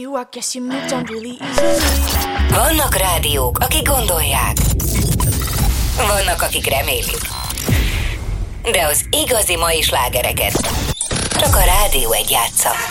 you, I guess you moved on really easily. Vannak rádiók, akik gondolják. Vannak, akik remélik. De az igazi mai slágereket csak a Rádió 1 játsza.